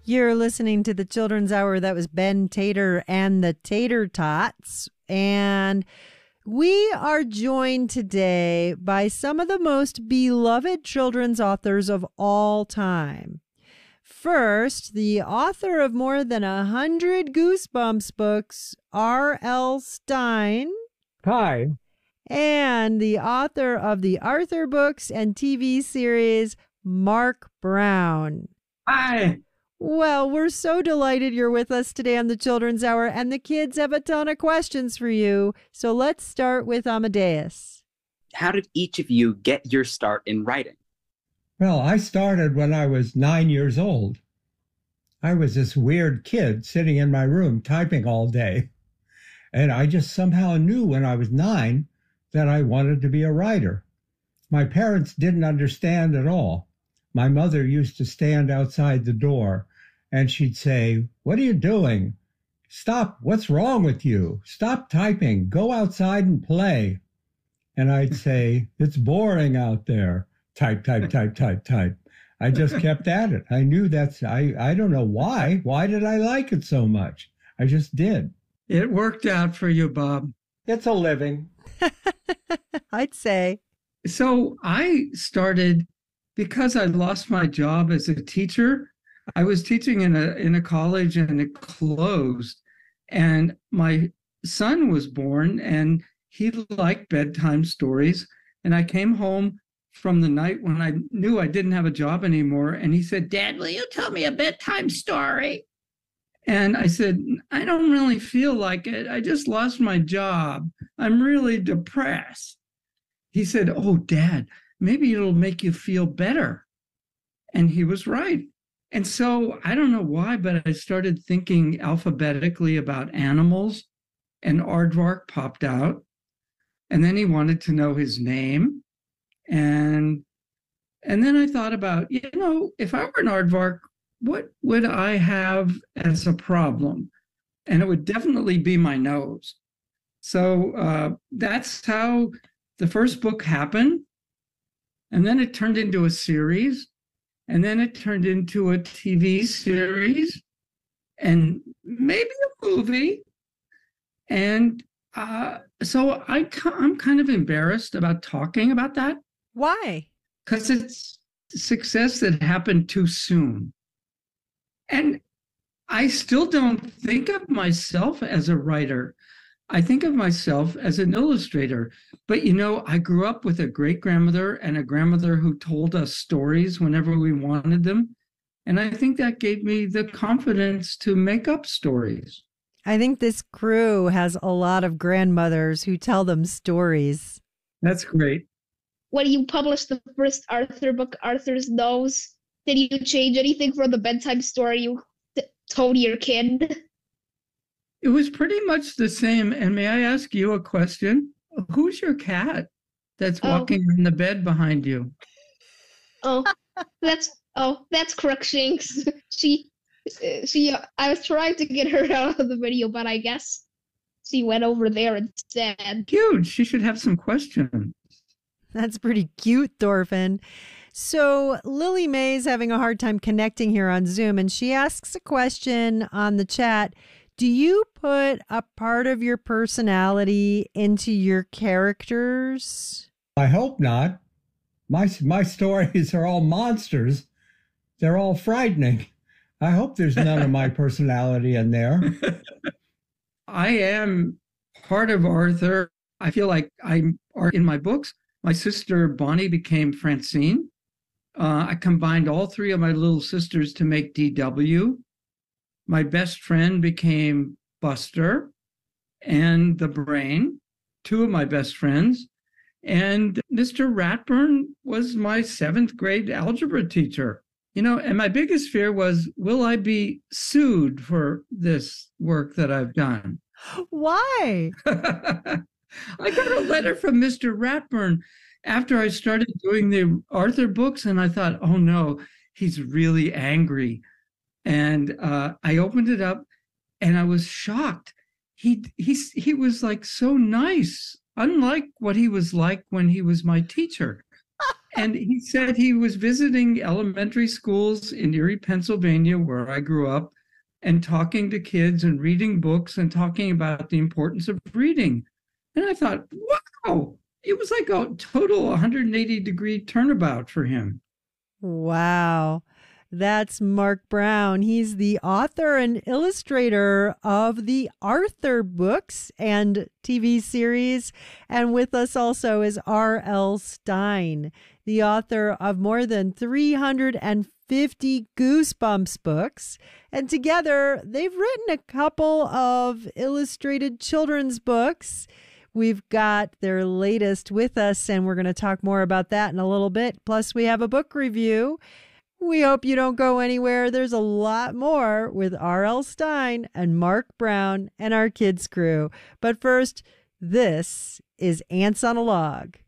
You're listening to the Children's Hour. That was Ben Tater and the Tater Tots. And we are joined today by some of the most beloved children's authors of all time. First, the author of more than 100 Goosebumps books, R.L. Stine. Hi. And the author of the Arthur books and TV series, Mark Brown. Hi. Well, we're so delighted you're with us today on the Children's Hour, and the kids have a ton of questions for you. So let's start with Amadeus. How did each of you get your start in writing? Well, I started when I was 9 years old. I was this weird kid sitting in my room typing all day. And I just somehow knew when I was 9 that I wanted to be a writer. My parents didn't understand at all. My mother used to stand outside the door and she'd say, "What are you doing? Stop. What's wrong with you? Stop typing. Go outside and play." And I'd say, "It's boring out there." Type, type, type, type, type. I just kept at it. I knew I don't know why. Why did I like it so much? I just did. It worked out for you, Bob. It's a living. I'd say. So I started because I lost my job as a teacher. I was teaching in a college and it closed. And my son was born and he liked bedtime stories. And I came home from the night when I knew I didn't have a job anymore. And he said, "Dad, will you tell me a bedtime story?" And I said, "I don't really feel like it. I just lost my job. I'm really depressed." He said, "Oh, Dad, maybe it'll make you feel better." And he was right. And so I don't know why, but I started thinking alphabetically about animals, and aardvark popped out. And then he wanted to know his name. And then I thought about, if I were an aardvark, what would I have as a problem? And it would definitely be my nose. So that's how the first book happened. And then it turned into a series. And then it turned into a TV series and maybe a movie. And so I'm kind of embarrassed about talking about that. Why? Because it's success that happened too soon. And I still don't think of myself as a writer. I think of myself as an illustrator. But, I grew up with a great-grandmother and a grandmother who told us stories whenever we wanted them. And I think that gave me the confidence to make up stories. I think this crew has a lot of grandmothers who tell them stories. That's great. When you published the first Arthur book, Arthur's Nose, did you change anything from the bedtime story you told your kid? It was pretty much the same. And may I ask you a question? Who's your cat that's walking in the bed behind you? That's Crookshanks. I was trying to get her out of the video, but I guess she went over there instead. Cute. She should have some questions. That's pretty cute, Thorfinn. So Lily May's having a hard time connecting here on Zoom, and she asks a question on the chat. Do you put a part of your personality into your characters? I hope not. My stories are all monsters. They're all frightening. I hope there's none of my personality in there. I am part of Arthur. I feel like I'm in my books. My sister Bonnie became Francine. I combined all three of my little sisters to make DW. My best friend became Buster and the Brain, two of my best friends. And Mr. Ratburn was my 7th grade algebra teacher. And my biggest fear was, will I be sued for this work that I've done? Why? I got a letter from Mr. Ratburn after I started doing the Arthur books, and I thought, oh no, he's really angry. And I opened it up, and I was shocked. He was like so nice, unlike what he was like when he was my teacher. And he said he was visiting elementary schools in Erie, Pennsylvania, where I grew up, and talking to kids and reading books and talking about the importance of reading. And I thought, wow, it was like a total 180-degree turnabout for him. Wow. That's Mark Brown. He's the author and illustrator of the Arthur books and TV series. And with us also is R.L. Stine, the author of more than 350 Goosebumps books. And together, they've written a couple of illustrated children's books. We've got their latest with us, and we're going to talk more about that in a little bit. Plus, we have a book review. We hope you don't go anywhere. There's a lot more with R.L. Stine and Mark Brown and our kids crew. But first, this is Ants on a Log.